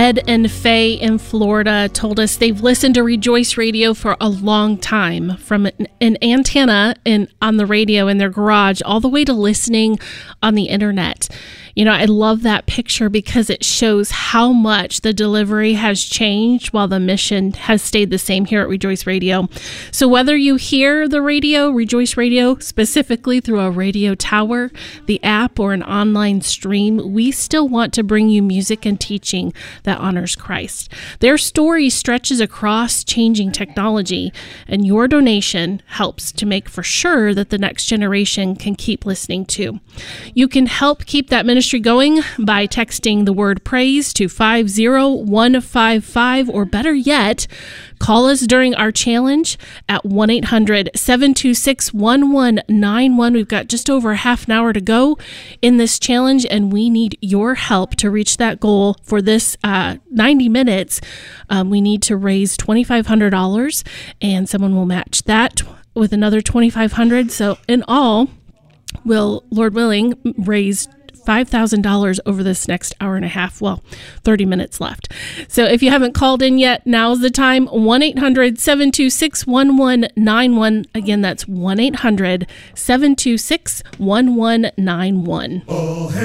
Ed and Faye in Florida told us they've listened to Rejoice Radio for a long time, from an antenna on the radio in their garage all the way to listening on the internet. You know, I love that picture because it shows how much the delivery has changed while the mission has stayed the same here at Rejoice Radio. So whether you hear the radio, Rejoice Radio, specifically through a radio tower, the app, or an online stream, we still want to bring you music and teaching that honors Christ. Their story stretches across changing technology, and your donation helps to make for sure that the next generation can keep listening to. You can help keep that ministry going by texting the word praise to 50155, or better yet, call us during our challenge at 1-800-726-1191. We've got just over a half an hour to go in this challenge, and we need your help to reach that goal for this 90 minutes. We need to raise $2,500, and someone will match that with another $2,500. So in all, we'll, Lord willing, raise $5,000 over this next hour and a half. Well, 30 minutes left. So if you haven't called in yet, now's the time. 1-800-726-1191. Again, that's 1-800-726-1191.